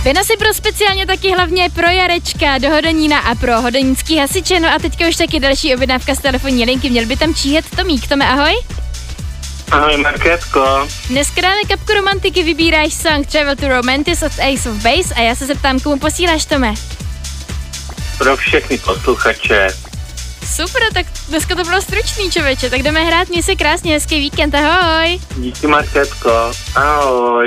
Vina si pro speciálně taky hlavně pro Jarečka do Hodonína a pro hodonícký hasiče. No a teďka už taky další objednávka z telefonní linky. Měl by tam číhet Tomík. Tome, ahoj. Ahoj, Markétko. Dneska dáme kapku romantiky, vybíráš song Travel to Romantis od Ace of Base a já se zeptám, komu posíláš, Tome? Pro všechny posluchače. Super, tak dneska to bylo stručný, člověče, tak jdeme hrát, měj se krásně, hezký víkend, ahoj. Díky, Markétko. Ahoj.